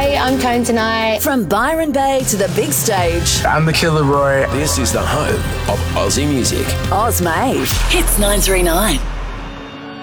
Hi, I'm Tone Tonight. From Byron Bay to the big stage. I'm the Killer Roy. This is the home of Aussie music. Oz Made. Hits 939.